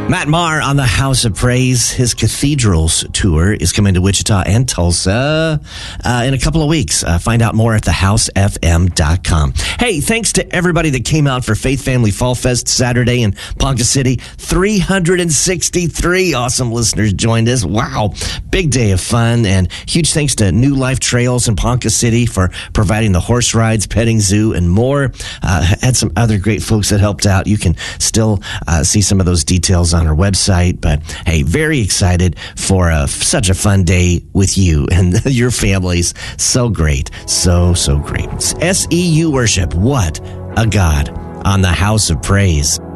Matt Maher on the House of Praise. His Cathedrals tour is coming to Wichita and Tulsa in a couple of weeks. Find out more at thehousefm.com. Hey, thanks to everybody that came out for Faith Family Fall Fest Saturday in Ponca City. 363 awesome listeners joined us. Wow. Big day of fun, and huge thanks to New Life Trails in Ponca City for providing the horse rides, petting zoo, and more. Had some other great folks that helped out. You can still see some of those details on our website, but hey, very excited for such a fun day with you and your families. So great. So great. SEU Worship. What a God on the House of Praise.